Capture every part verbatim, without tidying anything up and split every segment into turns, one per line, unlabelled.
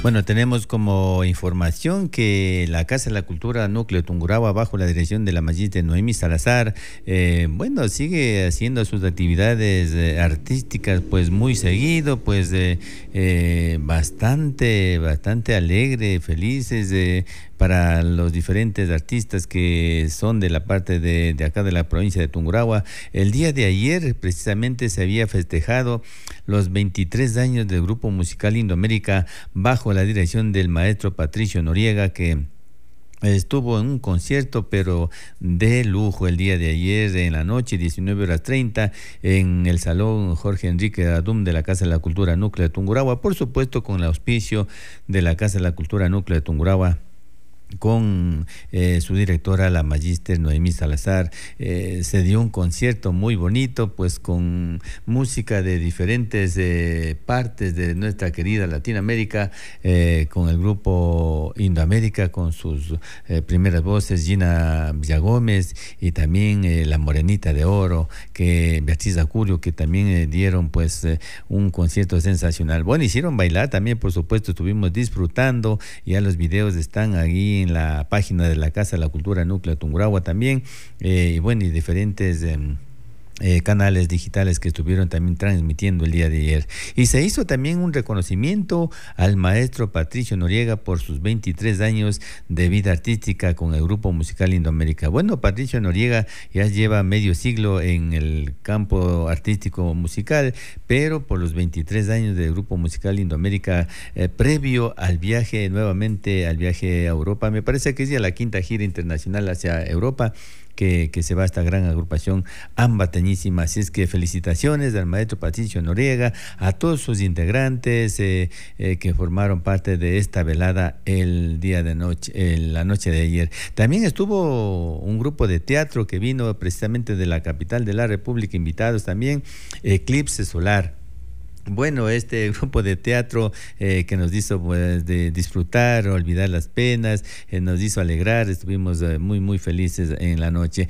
Bueno, tenemos como información que la Casa de la Cultura Núcleo Tungurahua, bajo la dirección de la magíster Noemí Salazar, eh, bueno, sigue haciendo sus actividades eh, artísticas pues muy seguido, pues eh, eh, bastante, bastante alegre, felices eh, para los diferentes artistas que son de la parte de, de acá de la provincia de Tungurahua. El día de ayer precisamente se había festejado los veintitrés años del grupo musical Indoamérica bajo la dirección del maestro Patricio Noriega, que estuvo en un concierto, pero de lujo el día de ayer en la noche, diecinueve horas treinta, en el Salón Jorge Enrique Adum de la Casa de la Cultura Núcleo de Tungurahua, por supuesto con el auspicio de la Casa de la Cultura Núcleo de Tungurahua, con eh, su directora, la magíster Noemí Salazar. Eh, se dio un concierto muy bonito, pues con música de diferentes eh, partes de nuestra querida Latinoamérica, eh, con el grupo Indoamérica, con sus eh, primeras voces, Gina Villagómez, y también eh, la Morenita de Oro, que Beatriz Acurio, que también eh, dieron pues eh, un concierto sensacional. Bueno, hicieron bailar también, por supuesto, estuvimos disfrutando, ya los videos están ahí en la página de la Casa de la Cultura Núcleo Tungurahua también, eh, y bueno, y diferentes eh, eh, canales digitales que estuvieron también transmitiendo el día de ayer. Y se hizo también un reconocimiento al maestro Patricio Noriega por sus veintitrés años de vida artística con el grupo musical Indoamérica. Bueno, Patricio Noriega ya lleva medio siglo en el campo artístico musical, pero por los veintitrés años del grupo musical Indoamérica, eh, previo al viaje, nuevamente al viaje a Europa, me parece que es ya la quinta gira internacional hacia Europa, Que, que se va a esta gran agrupación ambateñísima. Así es que felicitaciones al maestro Patricio Noriega, a todos sus integrantes eh, eh, que formaron parte de esta velada el día de noche, eh, la noche de ayer. También estuvo un grupo de teatro que vino precisamente de la capital de la República, invitados también, Eclipse Solar. Bueno, este grupo de teatro eh, que nos hizo pues, de disfrutar, olvidar las penas, eh, nos hizo alegrar, estuvimos eh, muy muy felices en la noche.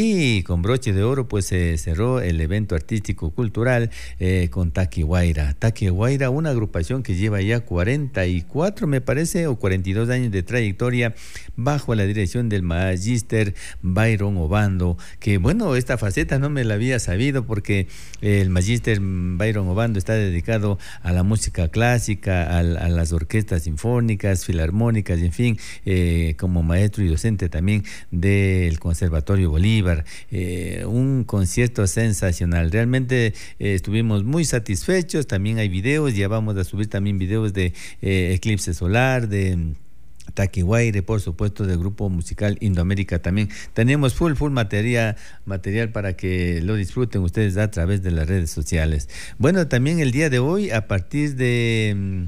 Y con broche de oro pues se eh, cerró el evento artístico cultural eh, con Taqui Guaira. Taqui Guaira, una agrupación que lleva ya cuarenta y cuatro, me parece, o cuarenta y dos años de trayectoria bajo la dirección del magíster Byron Obando, que bueno, esta faceta no me la había sabido porque eh, el magíster Byron Obando está dedicado a la música clásica, a, a las orquestas sinfónicas, filarmónicas, en fin, eh, como maestro y docente también del Conservatorio Bolívar. Eh, un concierto sensacional, realmente eh, estuvimos muy satisfechos. También hay videos, ya vamos a subir también videos de eh, Eclipse Solar, de Taqui Guaira, por supuesto, del grupo musical Indoamérica también. Tenemos full, full material, material para que lo disfruten ustedes a través de las redes sociales. Bueno, también el día de hoy, a partir de...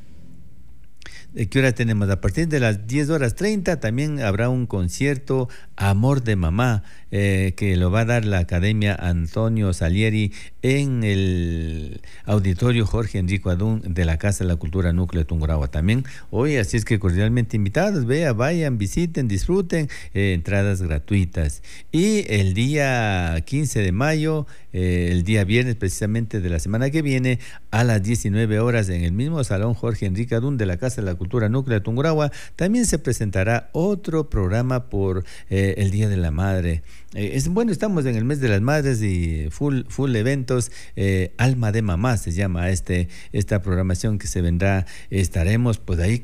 ¿De qué hora tenemos? A partir de las diez horas treinta también habrá un concierto Amor de Mamá, eh, que lo va a dar la Academia Antonio Salieri en el Auditorio Jorge Enrique Adún de la Casa de la Cultura Núcleo de Tungurahua también. Hoy, así es que cordialmente invitados, vean, vayan, visiten, disfruten, eh, entradas gratuitas. Y el día quince de mayo, eh, el día viernes precisamente de la semana que viene, a las diecinueve horas, en el mismo Salón Jorge Enrique Adún de la Casa de la Cultura Núcleo de Tungurahua, también se presentará otro programa por eh, el Día de la Madre. Eh, es bueno, estamos en el mes de las madres y full, full eventos. eh, Alma de Mamá se llama este, esta programación que se vendrá. Estaremos pues ahí